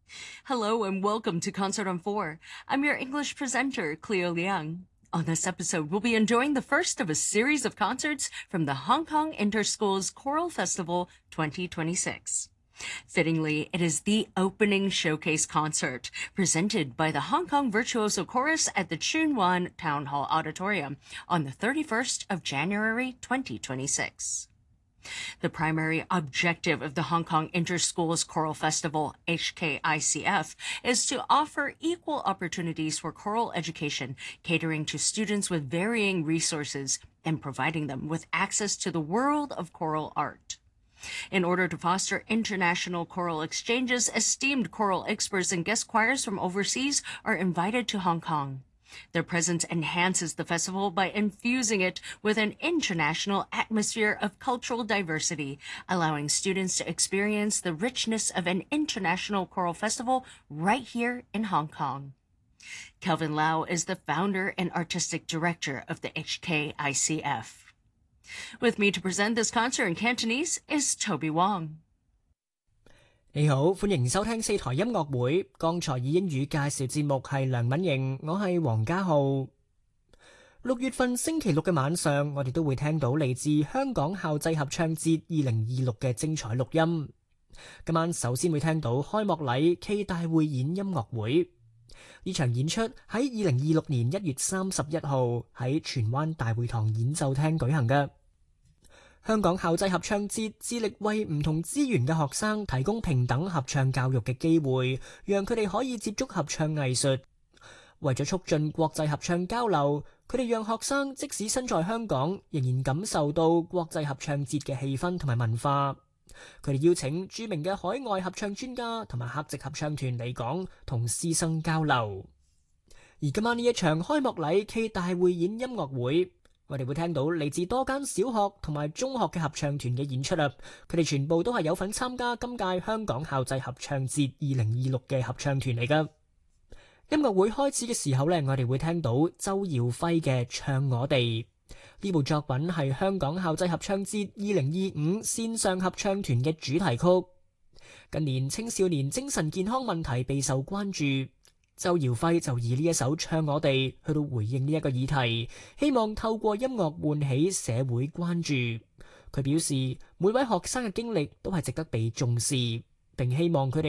Hello and welcome to Concert on 4. I'm your English presenter, Cleo Liang. On this episode, we'll be enjoying the first of a series of concerts from the Hong Kong Interschools Choral Festival 2026. Fittingly, it is the opening showcase concert presented by the Hong Kong Virtuoso Chorus at the Tsuen Wan Town Hall Auditorium on the 31st of January 2026. The primary objective of the Hong Kong Interschools Choral Festival, HKICF, is to offer equal opportunities for choral education, catering to students with varying resources and providing them with access to the world of choral art. In order to foster international choral exchanges, esteemed choral experts and guest choirs from overseas are invited to Hong Kong. Their presence enhances the festival by infusing it with an international atmosphere of cultural diversity, allowing students to experience the richness of an international choral festival right here in Hong Kong. Kelvin Lau is the founder and artistic director of the HKICF. With me to present this concert in Cantonese is Toby Wong. 你好，歡迎收聽四台音樂會。剛才以英語介紹節目係梁敏瑩，我係黃家浩。6月份星期六嘅晚上，我哋都會聽到嚟自香港校際合唱節2026嘅精彩錄音。今晚首先會聽到開幕禮暨大匯演音樂會。呢場演出喺2026年1月31號喺荃灣大會堂演奏廳舉行嘅。香港校際合唱節致力為唔同資源嘅學生提供平等合唱教育嘅機會，讓佢哋可以接觸合唱藝術。為咗促進國際合唱交流，佢哋讓學生即使身在香港，仍然感受到國際合唱節嘅氣氛同埋文化。佢哋邀請著名嘅海外合唱專家同埋客席合唱團嚟港，同師生交流。而今晚呢一場開幕禮暨大匯演音樂會，我哋會聽到嚟自多間小學同埋中學嘅合唱團嘅演出啦。佢哋全部都係有份參加今屆香港校際合唱節2026嘅合唱團嚟㗎。音樂會開始嘅時候呢，我哋會聽到周耀輝嘅《唱我哋》。呢部作品係香港校際合唱節2025線上合唱團嘅主題曲。近年青少年精神健康問題備受關注。周耀輝就以呢一首《唱我哋》去到回應呢一個議題，希望透過音樂喚起社會關注。佢表示每位學生嘅經歷都係值得被重視，並希望佢哋